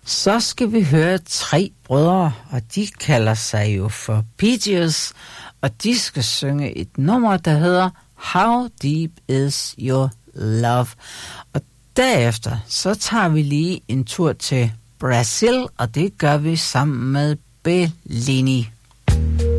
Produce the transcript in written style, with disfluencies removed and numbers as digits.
Så skal vi høre 3 brødre, og de kalder sig jo for Bee Gees, og de skal synge et nummer, der hedder How Deep Is Your Love. Og derefter, så tager vi lige en tur til Brasil, og det gør vi sammen med Bellini.